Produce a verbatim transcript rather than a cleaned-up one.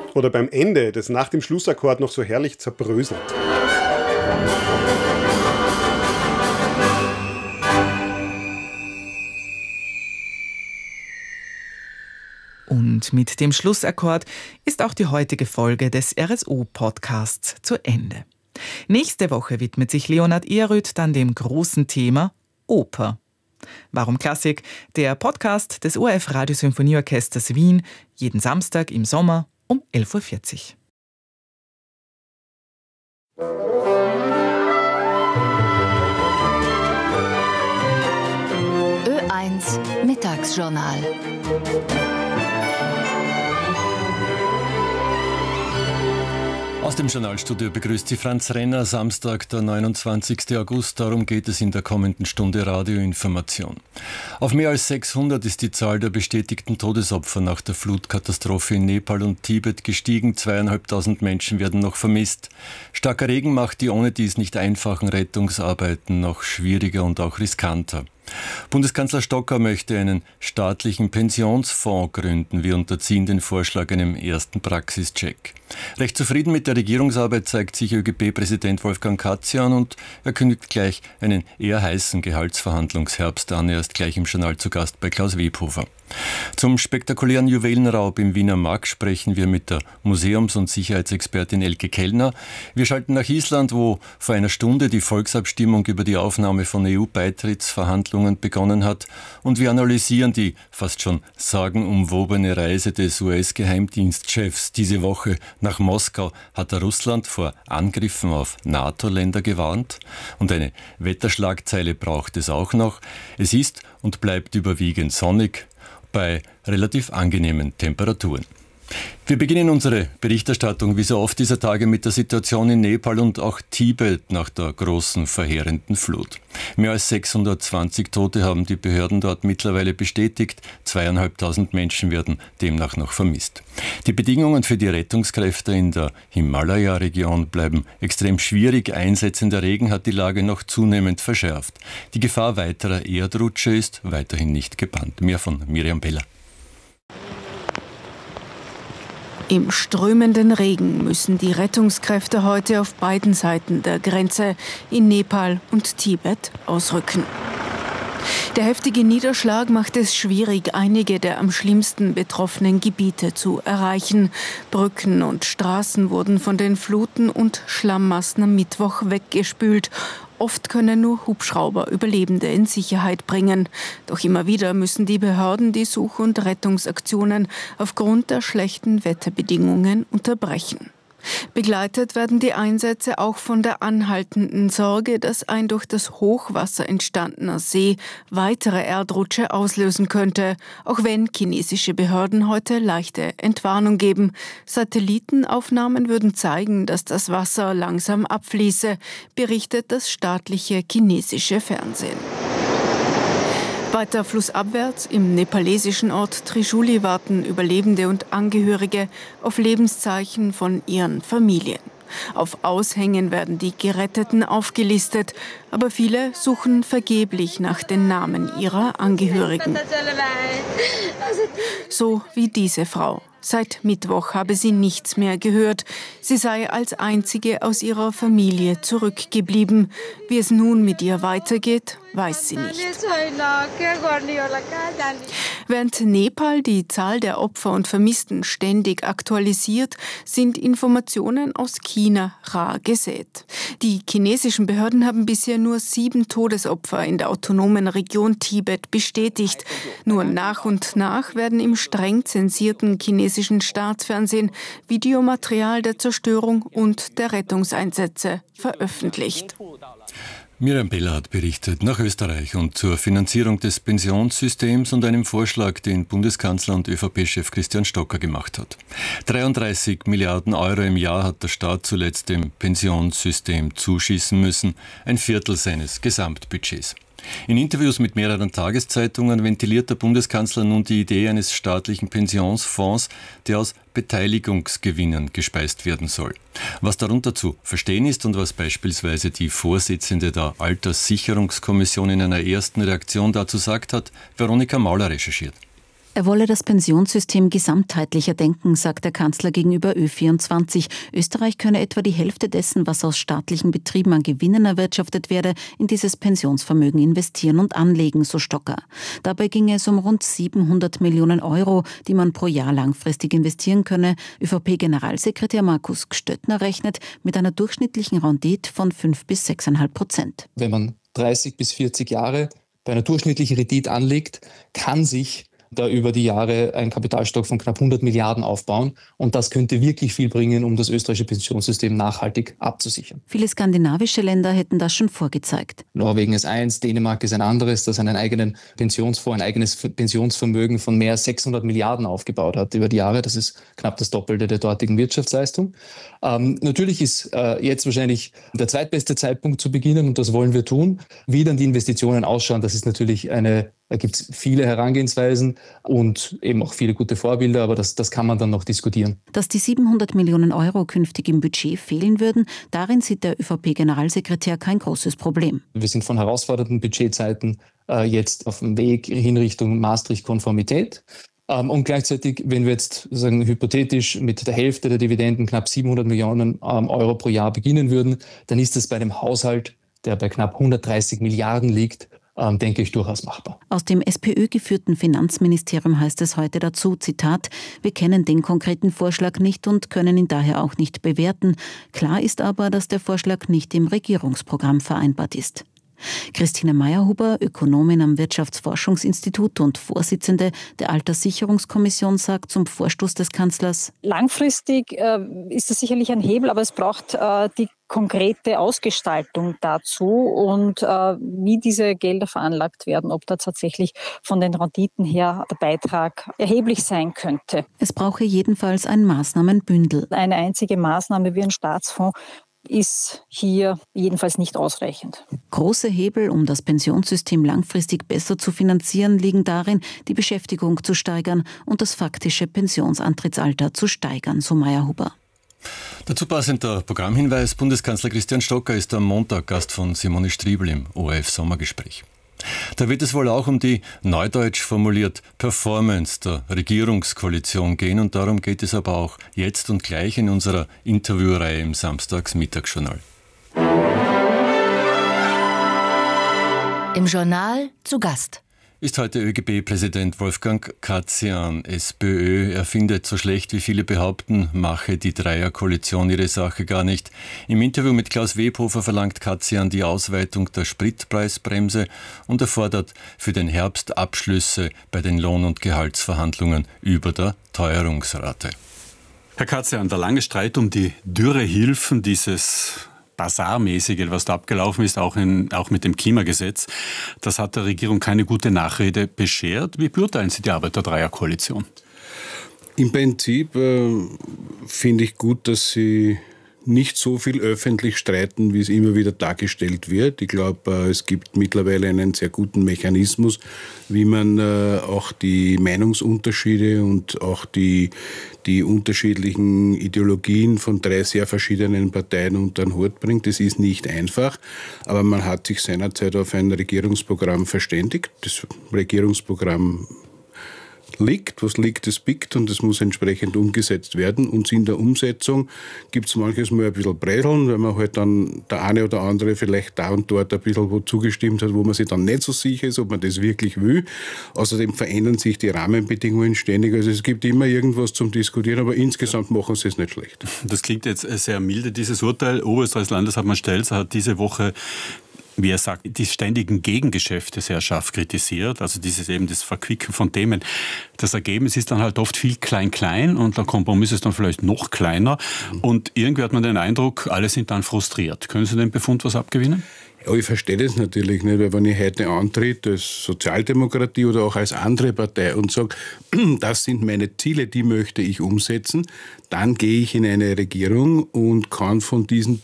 Oder beim Ende, das nach dem Schlussakkord noch so herrlich zerbröselt. Und mit dem Schlussakkord ist auch die heutige Folge des R S O-Podcasts zu Ende. Nächste Woche widmet sich Leonhard Ehrrüth dann dem großen Thema Oper. Warum Klassik? Der Podcast des O R F Radiosymphonieorchesters Wien, jeden Samstag im Sommer um elf Uhr vierzig. Ö eins Mittagsjournal. Aus dem Journalstudio begrüßt Sie Franz Renner, Samstag, der neunundzwanzigsten August. Darum geht es in der kommenden Stunde Radioinformation. Auf mehr als sechshundert ist die Zahl der bestätigten Todesopfer nach der Flutkatastrophe in Nepal und Tibet gestiegen. Zweieinhalbtausend Menschen werden noch vermisst. Starker Regen macht die ohne dies nicht einfachen Rettungsarbeiten noch schwieriger und auch riskanter. Bundeskanzler Stocker möchte einen staatlichen Pensionsfonds gründen. Wir unterziehen den Vorschlag einem ersten Praxischeck. Recht zufrieden mit der Regierungsarbeit zeigt sich ÖGB-Präsident Wolfgang Katzian und er kündigt gleich einen eher heißen Gehaltsverhandlungsherbst an. Er ist gleich im Journal zu Gast bei Klaus Webhofer. Zum spektakulären Juwelenraub im Wiener Markt sprechen wir mit der Museums- und Sicherheitsexpertin Elke Kellner. Wir schalten nach Island, wo vor einer Stunde die Volksabstimmung über die Aufnahme von E U-Beitrittsverhandlungen begonnen hat. Und wir analysieren die fast schon sagenumwobene Reise des U S-Geheimdienstchefs. Diese Woche nach Moskau hat er Russland vor Angriffen auf NATO-Länder gewarnt. Und eine Wetterschlagzeile braucht es auch noch. Es ist und bleibt überwiegend sonnig bei relativ angenehmen Temperaturen. Wir beginnen unsere Berichterstattung wie so oft dieser Tage mit der Situation in Nepal und auch Tibet nach der großen verheerenden Flut. Mehr als sechshundertzwanzig Tote haben die Behörden dort mittlerweile bestätigt. Zweieinhalbtausend Menschen werden demnach noch vermisst. Die Bedingungen für die Rettungskräfte in der Himalaya-Region bleiben extrem schwierig. Einsetzender Regen hat die Lage noch zunehmend verschärft. Die Gefahr weiterer Erdrutsche ist weiterhin nicht gebannt. Mehr von Miriam Beller. Im strömenden Regen müssen die Rettungskräfte heute auf beiden Seiten der Grenze in Nepal und Tibet ausrücken. Der heftige Niederschlag macht es schwierig, einige der am schlimmsten betroffenen Gebiete zu erreichen. Brücken und Straßen wurden von den Fluten und Schlammmassen am Mittwoch weggespült. Oft können nur Hubschrauber Überlebende in Sicherheit bringen. Doch immer wieder müssen die Behörden die Such- und Rettungsaktionen aufgrund der schlechten Wetterbedingungen unterbrechen. Begleitet werden die Einsätze auch von der anhaltenden Sorge, dass ein durch das Hochwasser entstandener See weitere Erdrutsche auslösen könnte, auch wenn chinesische Behörden heute leichte Entwarnung geben. Satellitenaufnahmen würden zeigen, dass das Wasser langsam abfließe, berichtet das staatliche chinesische Fernsehen. Weiter flussabwärts im nepalesischen Ort Trishuli warten Überlebende und Angehörige auf Lebenszeichen von ihren Familien. Auf Aushängen werden die Geretteten aufgelistet, aber viele suchen vergeblich nach den Namen ihrer Angehörigen. So wie diese Frau. Seit Mittwoch habe sie nichts mehr gehört. Sie sei als einzige aus ihrer Familie zurückgeblieben. Wie es nun mit ihr weitergeht, weiß sie nicht. Während Nepal die Zahl der Opfer und Vermissten ständig aktualisiert, sind Informationen aus China rar gesät. Die chinesischen Behörden haben bisher nur sieben Todesopfer in der autonomen Region Tibet bestätigt. Nur nach und nach werden im streng zensierten chinesischen Staatsfernsehen Videomaterial der Zerstörung und der Rettungseinsätze veröffentlicht. Miriam Beller hat berichtet nach Österreich und zur Finanzierung des Pensionssystems und einem Vorschlag, den Bundeskanzler und ÖVP-Chef Christian Stocker gemacht hat. dreiunddreißig Milliarden Euro im Jahr hat der Staat zuletzt dem Pensionssystem zuschießen müssen, ein Viertel seines Gesamtbudgets. In Interviews mit mehreren Tageszeitungen ventiliert der Bundeskanzler nun die Idee eines staatlichen Pensionsfonds, der aus Beteiligungsgewinnen gespeist werden soll. Was darunter zu verstehen ist und was beispielsweise die Vorsitzende der Alterssicherungskommission in einer ersten Reaktion dazu sagt, hat Veronika Mauler recherchiert. Er wolle das Pensionssystem gesamtheitlicher denken, sagt der Kanzler gegenüber Ö vierundzwanzig. Österreich könne etwa die Hälfte dessen, was aus staatlichen Betrieben an Gewinnen erwirtschaftet werde, in dieses Pensionsvermögen investieren und anlegen, so Stocker. Dabei ginge es um rund siebenhundert Millionen Euro, die man pro Jahr langfristig investieren könne. ÖVP-Generalsekretär Markus Gstöttner rechnet mit einer durchschnittlichen Rendite von fünf bis sechs Komma fünf Prozent. Wenn man dreißig bis vierzig Jahre bei einer durchschnittlichen Rendite anlegt, kann sich da über die Jahre ein Kapitalstock von knapp hundert Milliarden aufbauen. Und das könnte wirklich viel bringen, um das österreichische Pensionssystem nachhaltig abzusichern. Viele skandinavische Länder hätten das schon vorgezeigt. Norwegen ist eins, Dänemark ist ein anderes, das einen eigenen Pensionsfonds, ein eigenes Pensionsvermögen von mehr als sechshundert Milliarden aufgebaut hat über die Jahre. Das ist knapp das Doppelte der dortigen Wirtschaftsleistung. Ähm, natürlich ist äh, jetzt wahrscheinlich der zweitbeste Zeitpunkt zu beginnen und das wollen wir tun. Wie dann die Investitionen ausschauen, das ist natürlich eine Da gibt es viele Herangehensweisen und eben auch viele gute Vorbilder, aber das, das kann man dann noch diskutieren. Dass die siebenhundert Millionen Euro künftig im Budget fehlen würden, darin sieht der ÖVP-Generalsekretär kein großes Problem. Wir sind von herausfordernden Budgetzeiten äh, jetzt auf dem Weg in Richtung Maastricht-Konformität. Ähm, und gleichzeitig, wenn wir jetzt sagen, hypothetisch mit der Hälfte der Dividenden knapp siebenhundert Millionen ähm, Euro pro Jahr beginnen würden, dann ist das bei einem Haushalt, der bei knapp hundertdreißig Milliarden liegt, denke ich, durchaus machbar. Aus dem SPÖ-geführten Finanzministerium heißt es heute dazu, Zitat, wir kennen den konkreten Vorschlag nicht und können ihn daher auch nicht bewerten. Klar ist aber, dass der Vorschlag nicht im Regierungsprogramm vereinbart ist. Christine Meyerhuber, Ökonomin am Wirtschaftsforschungsinstitut und Vorsitzende der Alterssicherungskommission, sagt zum Vorstoß des Kanzlers: Langfristig äh, ist das sicherlich ein Hebel, aber es braucht äh, die konkrete Ausgestaltung dazu und äh, wie diese Gelder veranlagt werden, ob da tatsächlich von den Renditen her der Beitrag erheblich sein könnte. Es brauche jedenfalls ein Maßnahmenbündel. Eine einzige Maßnahme wie ein Staatsfonds ist hier jedenfalls nicht ausreichend. Große Hebel, um das Pensionssystem langfristig besser zu finanzieren, liegen darin, die Beschäftigung zu steigern und das faktische Pensionsantrittsalter zu steigern, so Meyerhuber. Dazu passender Programmhinweis: Bundeskanzler Christian Stocker ist am Montag Gast von Simone Striebel im O R F-Sommergespräch. Da wird es wohl auch um die, neudeutsch formuliert, Performance der Regierungskoalition gehen und darum geht es aber auch jetzt und gleich in unserer Interviewreihe im Samstagsmittagsjournal. Im Journal zu Gast ist heute ÖGB-Präsident Wolfgang Katzian, SPÖ. Er findet, so schlecht wie viele behaupten, mache die Dreierkoalition ihre Sache gar nicht. Im Interview mit Klaus Webhofer verlangt Katzian die Ausweitung der Spritpreisbremse und er fordert für den Herbst Abschlüsse bei den Lohn- und Gehaltsverhandlungen über der Teuerungsrate. Herr Katzian, der lange Streit um die Dürrehilfen, dieses Basarmäßige, was da abgelaufen ist, auch, in, auch mit dem Klimagesetz, das hat der Regierung keine gute Nachrede beschert. Wie beurteilen Sie die Arbeit der Dreierkoalition? Im Prinzip äh, finde ich gut, dass sie nicht so viel öffentlich streiten, wie es immer wieder dargestellt wird. Ich glaube, es gibt mittlerweile einen sehr guten Mechanismus, wie man auch die Meinungsunterschiede und auch die, die unterschiedlichen Ideologien von drei sehr verschiedenen Parteien unter den Hut bringt. Das ist nicht einfach, aber man hat sich seinerzeit auf ein Regierungsprogramm verständigt. Das Regierungsprogramm liegt, was liegt, das biegt und das muss entsprechend umgesetzt werden. Und in der Umsetzung gibt es manches Mal ein bisschen Brädeln, weil man halt dann der eine oder andere vielleicht da und dort ein bisschen wo zugestimmt hat, wo man sich dann nicht so sicher ist, ob man das wirklich will. Außerdem verändern sich die Rahmenbedingungen ständig. Also es gibt immer irgendwas zum Diskutieren, aber insgesamt machen sie es nicht schlecht. Das klingt jetzt sehr milde, dieses Urteil. Oberösterreichs Landeshauptmann Stelzer hat diese Woche, wie er sagt, die ständigen Gegengeschäfte sehr scharf kritisiert, also dieses eben das Verquicken von Themen. Das Ergebnis ist dann halt oft viel klein-klein und der Kompromiss ist dann vielleicht noch kleiner und irgendwie hat man den Eindruck, alle sind dann frustriert. Können Sie den Befund was abgewinnen? Ja, ich verstehe das natürlich nicht, weil wenn ich heute antritt als Sozialdemokratie oder auch als andere Partei und sage, das sind meine Ziele, die möchte ich umsetzen, dann gehe ich in eine Regierung und kann von diesen